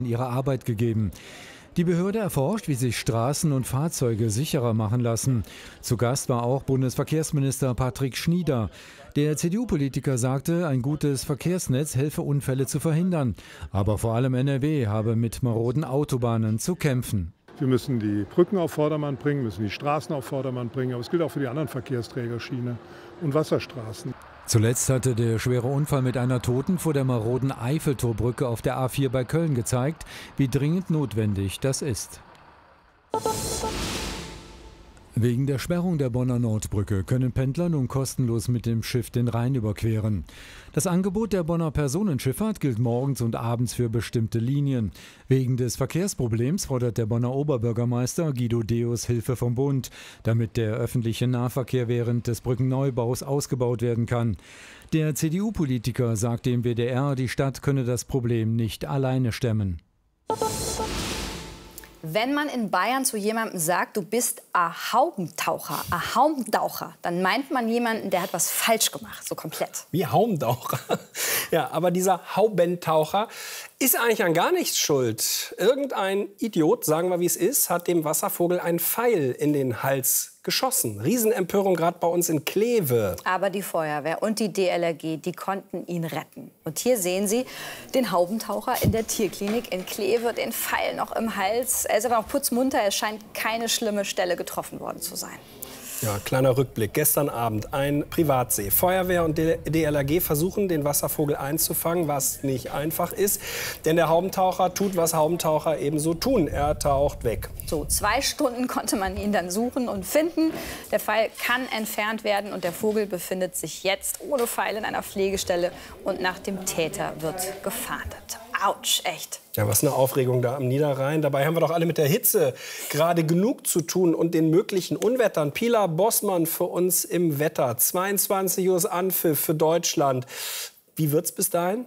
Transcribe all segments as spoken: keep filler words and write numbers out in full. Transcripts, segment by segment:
ihre Arbeit gegeben. Die Behörde erforscht, wie sich Straßen und Fahrzeuge sicherer machen lassen. Zu Gast war auch Bundesverkehrsminister Patrick Schnieder. Der C D U-Politiker sagte, ein gutes Verkehrsnetz helfe, Unfälle zu verhindern. Aber vor allem N R W habe mit maroden Autobahnen zu kämpfen. Wir müssen die Brücken auf Vordermann bringen, müssen die Straßen auf Vordermann bringen. Aber es gilt auch für die anderen Verkehrsträger, Schiene und Wasserstraßen. Zuletzt hatte der schwere Unfall mit einer Toten vor der maroden Eiffeltorbrücke auf der A vier bei Köln gezeigt, wie dringend notwendig das ist. Wegen der Sperrung der Bonner Nordbrücke können Pendler nun kostenlos mit dem Schiff den Rhein überqueren. Das Angebot der Bonner Personenschifffahrt gilt morgens und abends für bestimmte Linien. Wegen des Verkehrsproblems fordert der Bonner Oberbürgermeister Guido Deus Hilfe vom Bund, damit der öffentliche Nahverkehr während des Brückenneubaus ausgebaut werden kann. Der C D U-Politiker sagte im W D R, die Stadt könne das Problem nicht alleine stemmen. Wenn man in Bayern zu jemandem sagt, du bist ein Haubentaucher, ein Haubentaucher, dann meint man jemanden, der hat was falsch gemacht, so komplett. Wie Haubentaucher. Ja, aber dieser Haubentaucher ist eigentlich an gar nichts schuld. Irgendein Idiot, sagen wir wie es ist, hat dem Wasservogel einen Pfeil in den Hals geschossen. Riesenempörung gerade bei uns in Kleve. Aber die Feuerwehr und die D L R G, die konnten ihn retten. Und hier sehen Sie den Haubentaucher in der Tierklinik in Kleve, den Pfeil noch im Hals. Er ist aber noch putzmunter, es scheint keine schlimme Stelle getroffen worden zu sein. Ja, kleiner Rückblick. Gestern Abend ein Privatsee. Feuerwehr und D L R G versuchen, den Wasservogel einzufangen, was nicht einfach ist. Denn der Haubentaucher tut, was Haubentaucher ebenso tun. Er taucht weg. So, zwei Stunden konnte man ihn dann suchen und finden. Der Pfeil kann entfernt werden und der Vogel befindet sich jetzt ohne Pfeil in einer Pflegestelle. Und nach dem Täter wird gefahndet. Autsch, echt. Ja, was eine Aufregung da am Niederrhein. Dabei haben wir doch alle mit der Hitze gerade genug zu tun und den möglichen Unwettern. Pila Bossmann für uns im Wetter. zweiundzwanzig Uhr ist Anpfiff für Deutschland. Wie wird's bis dahin?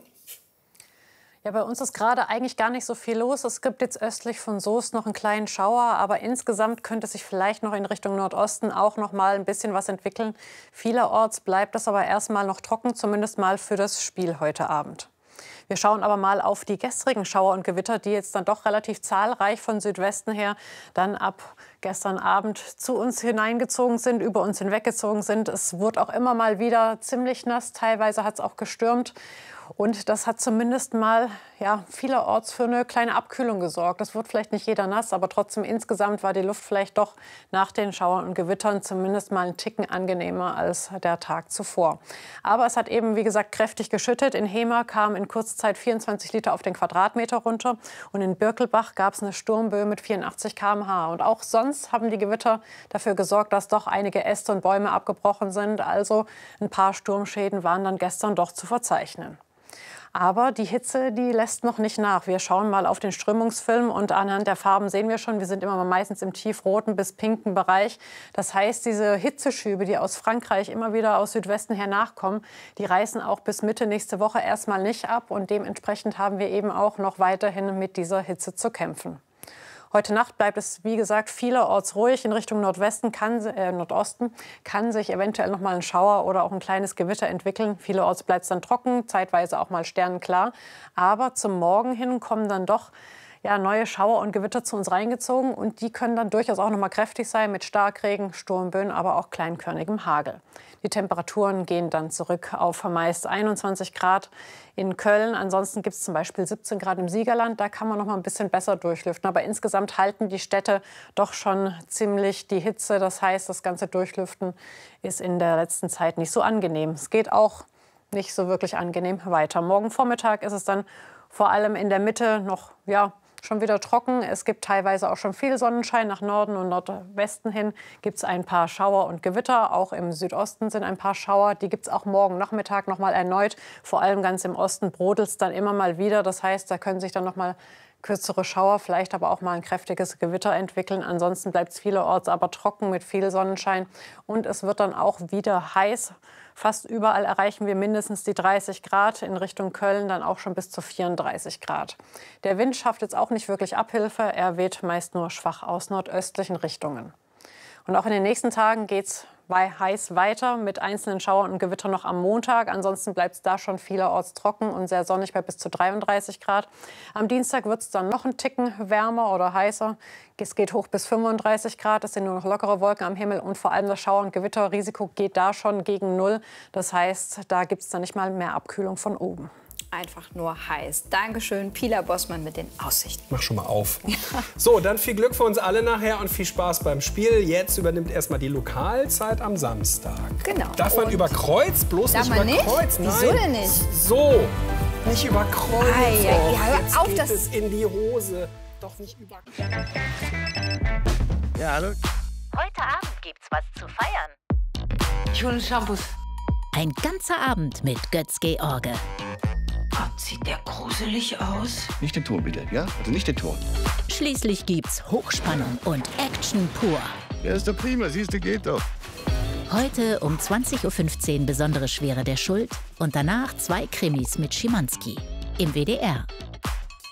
Ja, bei uns ist gerade eigentlich gar nicht so viel los. Es gibt jetzt östlich von Soest noch einen kleinen Schauer, aber insgesamt könnte sich vielleicht noch in Richtung Nordosten auch noch mal ein bisschen was entwickeln. Vielerorts bleibt es aber erstmal noch trocken, zumindest mal für das Spiel heute Abend. Wir schauen aber mal auf die gestrigen Schauer und Gewitter, die jetzt dann doch relativ zahlreich von Südwesten her dann ab gestern Abend zu uns hineingezogen sind, über uns hinweggezogen sind. Es wurde auch immer mal wieder ziemlich nass, teilweise hat es auch gestürmt. Und das hat zumindest mal ja, vielerorts für eine kleine Abkühlung gesorgt. Das wird vielleicht nicht jeder nass, aber trotzdem insgesamt war die Luft vielleicht doch nach den Schauern und Gewittern zumindest mal einen Ticken angenehmer als der Tag zuvor. Aber es hat eben, wie gesagt, kräftig geschüttet. In Hemer kam in kurzer Zeit vierundzwanzig Liter auf den Quadratmeter runter. Und in Birkelbach gab es eine Sturmböe mit vierundachtzig Kilometer pro Stunde. Und auch sonst haben die Gewitter dafür gesorgt, dass doch einige Äste und Bäume abgebrochen sind. Also ein paar Sturmschäden waren dann gestern doch zu verzeichnen. Aber die Hitze, die lässt noch nicht nach. Wir schauen mal auf den Strömungsfilm und anhand der Farben sehen wir schon, wir sind immer meistens im tiefroten bis pinken Bereich. Das heißt, diese Hitzeschübe, die aus Frankreich immer wieder aus Südwesten her nachkommen, die reißen auch bis Mitte nächste Woche erstmal nicht ab. Und dementsprechend haben wir eben auch noch weiterhin mit dieser Hitze zu kämpfen. Heute Nacht bleibt es, wie gesagt, vielerorts ruhig. In Richtung Nordwesten, kann, äh, Nordosten kann sich eventuell noch mal ein Schauer oder auch ein kleines Gewitter entwickeln. Vielerorts bleibt es dann trocken, zeitweise auch mal sternenklar. Aber zum Morgen hin kommen dann doch ja, neue Schauer und Gewitter zu uns reingezogen. Und die können dann durchaus auch noch mal kräftig sein mit Starkregen, Sturmböen, aber auch kleinkörnigem Hagel. Die Temperaturen gehen dann zurück auf meist einundzwanzig Grad in Köln. Ansonsten gibt es zum Beispiel siebzehn Grad im Siegerland. Da kann man noch mal ein bisschen besser durchlüften. Aber insgesamt halten die Städte doch schon ziemlich die Hitze. Das heißt, das ganze Durchlüften ist in der letzten Zeit nicht so angenehm. Es geht auch nicht so wirklich angenehm weiter. Morgen Vormittag ist es dann vor allem in der Mitte noch, ja, schon wieder trocken. Es gibt teilweise auch schon viel Sonnenschein. Nach Norden und Nordwesten hin gibt es ein paar Schauer und Gewitter. Auch im Südosten sind ein paar Schauer. Die gibt es auch morgen Nachmittag noch mal erneut. Vor allem ganz im Osten brodelt es dann immer mal wieder. Das heißt, da können sich dann noch mal kürzere Schauer, vielleicht aber auch mal ein kräftiges Gewitter entwickeln. Ansonsten bleibt es vielerorts aber trocken mit viel Sonnenschein. Und es wird dann auch wieder heiß. Fast überall erreichen wir mindestens die dreißig Grad, in Richtung Köln dann auch schon bis zu vierunddreißig Grad. Der Wind schafft jetzt auch nicht wirklich Abhilfe, er weht meist nur schwach aus nordöstlichen Richtungen. Und auch in den nächsten Tagen geht es heiß weiter mit einzelnen Schauern und Gewittern noch am Montag. Ansonsten bleibt es da schon vielerorts trocken und sehr sonnig bei bis zu dreiunddreißig Grad. Am Dienstag wird es dann noch einen Ticken wärmer oder heißer. Es geht hoch bis fünfunddreißig Grad. Es sind nur noch lockere Wolken am Himmel und vor allem das Schauer- und Gewitterrisiko geht da schon gegen Null. Das heißt, da gibt es dann nicht mal mehr Abkühlung von oben. Einfach nur heiß. Dankeschön, Pila Bossmann mit den Aussichten. Mach schon mal auf. Ja. So, dann viel Glück für uns alle nachher und viel Spaß beim Spiel. Jetzt übernimmt erstmal die Lokalzeit am Samstag. Genau. Darf man und über Kreuz? Bloß darf nicht man über nicht? Kreuz. Nein. Wieso denn nicht? So, nicht über Kreuz. Ei, ja, ja, hör Jetzt auf, geht das es in die Hose. Doch nicht über Kreuz. Ja, hallo. Heute Abend gibt's was zu feiern. Ich hole Shampoos. Ein ganzer Abend mit Götz-George. Gott, sieht der gruselig aus. Nicht den Ton bitte, ja? Also nicht den Ton. Schließlich gibt's Hochspannung und Action pur. Ja, ist doch prima, siehst du, geht doch. Heute um zwanzig Uhr fünfzehn besondere Schwere der Schuld und danach zwei Krimis mit Schimanski im W D R.